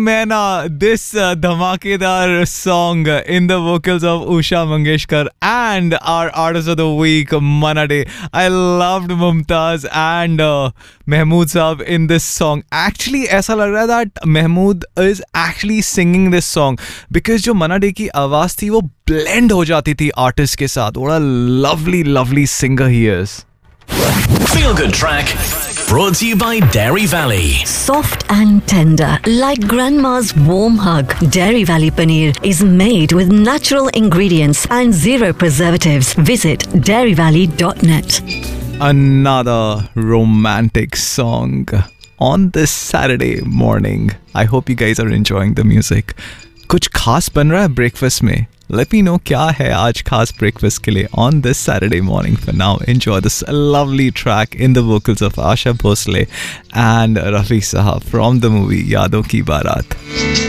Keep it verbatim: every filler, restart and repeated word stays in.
मैं ना this uh, धमाकेदार song in the vocals of Usha Mangeshkar and our artist of the week Mana Day. I loved Mumtaz and uh, Mahmood Saab in this song. Actually ऐसा लग रहा है that Mahmood is actually singing this song because जो Mana Day की आवाज़ थी वो blend हो जाती थी artist के साथ. What a lovely lovely singer he is. Feel Good Track brought to you by Dairy Valley. Soft and tender, like grandma's warm hug. Dairy Valley Paneer is made with natural ingredients and zero preservatives. Visit dairy valley dot net. Another romantic song on this Saturday morning. I hope you guys are enjoying the music. कुछ खास बन रहा है breakfast में? Let me know क्या है आज खास ब्रेकफास्ट के लिए on this Saturday morning. For now, enjoy this lovely track in the vocals of Asha Bhosle and Rafi Sahab from the movie Yaadon Ki Baarat.